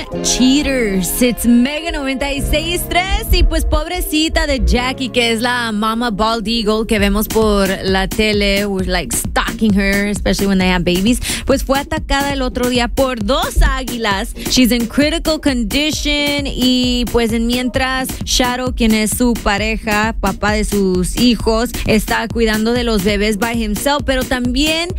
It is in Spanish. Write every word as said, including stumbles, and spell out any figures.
Cheaters, it's Mega noventa y seis punto tres y pues pobrecita de Jackie, que es la mama bald eagle que vemos por la tele, we're like stalking her, especially when they have babies, pues fue atacada el otro día por dos águilas. She's in critical condition y pues en mientras Shadow, quien es su pareja, papá de sus hijos, está cuidando de los bebés by himself, pero también